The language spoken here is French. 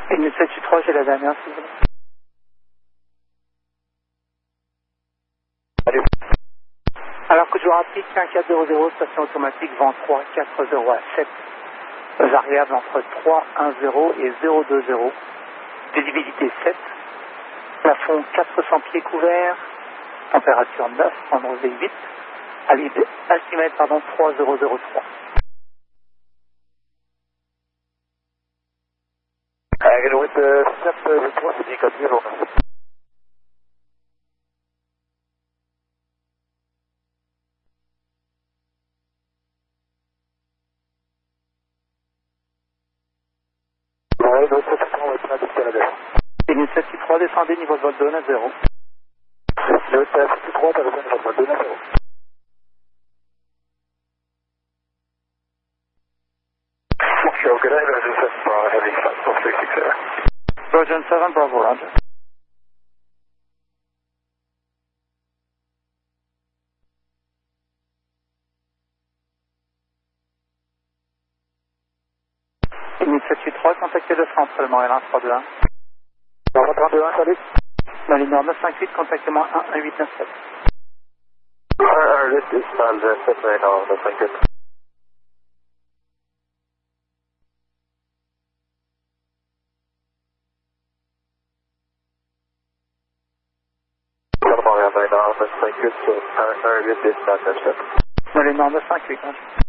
Ligne 783, j'ai la dernière, s'il vous plaît. Allez. Alors que je vous rapide, 5400, station automatique, vent 340 à 7, variable entre 310 et 020, visibilité 7, plafond 400 pieds couverts, température 9, endrosé 8, altimètre 3003. Avec 703, c'est bien comme ça, ouais, donc 703, on va être à Canada. Ligne 783, descendez, niveau de vol 2 à 0. Le 703, t'as besoin de votre 2 à 0. Okay, good day, Roger 7 Bravo, heavy flight 4660. Roger 7, Bravo, Roger. Ligne 783, contactez le centre, le Montréal 321. Bravo 321, salut. La ligne 958, contactez-moi 11897. This is Malvin, 7 thank you. Montréal 9, thank you, so this is Malvin. La ligne 958, hein.